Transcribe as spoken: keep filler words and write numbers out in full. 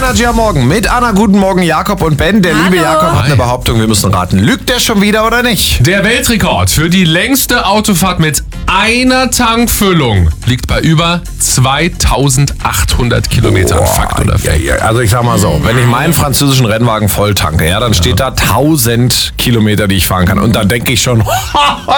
Energy am Morgen mit Anna. Guten Morgen, Jakob und Ben. Der Hallo. liebe Jakob hat eine Behauptung, wir müssen raten. Lügt der schon wieder oder nicht? Der Weltrekord für die längste Autofahrt mit einer Tankfüllung liegt bei über zweitausendachthundert Kilometern. Boah, Fakt oder Fake? ja, ja. Also ich sag mal so, wenn ich meinen französischen Rennwagen voll tanke, ja, dann steht da tausend Kilometer, die ich fahren kann. Und dann denke ich schon,